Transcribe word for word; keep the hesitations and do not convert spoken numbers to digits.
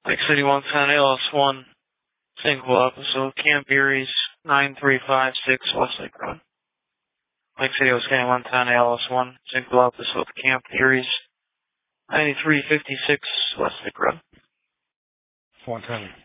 Lake City one ten L S one, single episode, Camp Erie's nine three five six Westlake Road. Lake City Oscar one ten L S one, single episode, Camp Erie's ninety-three fifty-six Westlake Road. one ten.